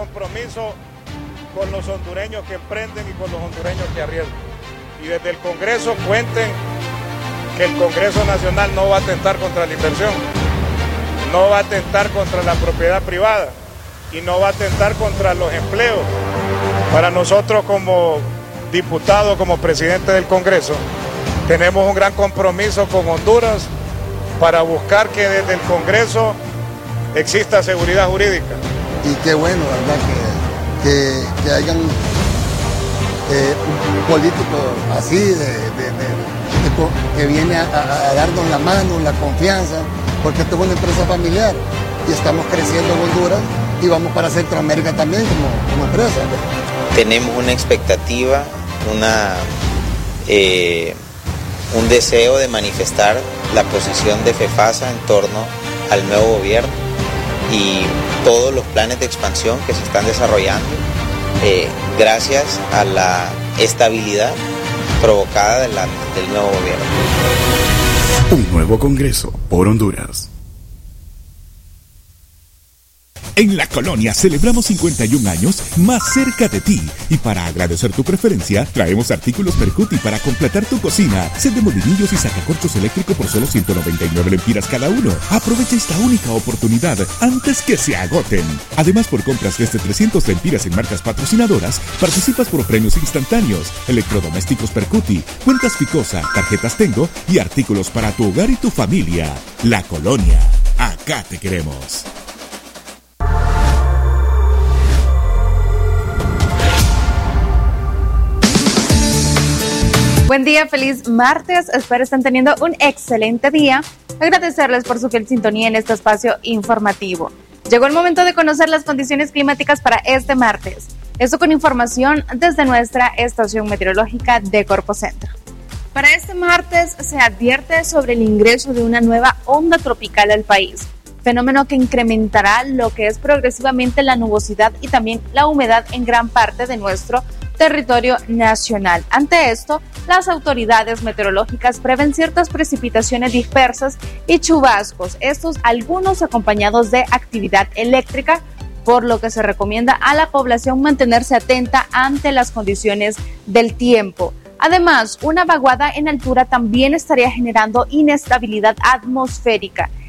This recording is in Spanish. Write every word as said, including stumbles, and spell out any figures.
compromiso con los hondureños que emprenden y con los hondureños que arriesgan. Y desde el Congreso cuenten que el Congreso Nacional no va a atentar contra la inversión, no va a atentar contra la propiedad privada y no va a atentar contra los empleos. Para nosotros como diputados, como presidente del Congreso, tenemos un gran compromiso con Honduras para buscar que desde el Congreso exista seguridad jurídica. Y qué bueno, ¿verdad? Que, que, que hayan eh, un político así, de, de, de, de, que viene a, a, a darnos la mano, la confianza, porque esto es una empresa familiar y estamos creciendo en Honduras y vamos para Centroamérica también como, como empresa. Tenemos una expectativa, una, eh, un deseo de manifestar la posición de FEFASA en torno al nuevo gobierno y todos los planes de expansión que se están desarrollando eh, gracias a la estabilidad provocada de la, del nuevo gobierno. Un nuevo Congreso por Honduras. En La Colonia celebramos cincuenta y un años más cerca de ti. Y para agradecer tu preferencia, traemos artículos Percuti para completar tu cocina. Set de molinillos y sacacorchos eléctrico por solo ciento noventa y nueve lempiras cada uno. Aprovecha esta única oportunidad antes que se agoten. Además, por compras desde trescientas lempiras en marcas patrocinadoras, participas por premios instantáneos, electrodomésticos Percuti, cuentas Picosa, tarjetas Tengo y artículos para tu hogar y tu familia. La Colonia. Acá te queremos. Buen día, feliz martes, espero estén teniendo un excelente día. Agradecerles por su fiel sintonía en este espacio informativo. Llegó el momento de conocer las condiciones climáticas para este martes. Esto con información desde nuestra estación meteorológica de Corpocentro. Para este martes se advierte sobre el ingreso de una nueva onda tropical al país, fenómeno que incrementará lo que es progresivamente la nubosidad y también la humedad en gran parte de nuestro territorio nacional. Ante esto, las autoridades meteorológicas prevén ciertas precipitaciones dispersas y chubascos, estos algunos acompañados de actividad eléctrica, por lo que se recomienda a la población mantenerse atenta ante las condiciones del tiempo. Además, una vaguada en altura también estaría generando inestabilidad atmosférica.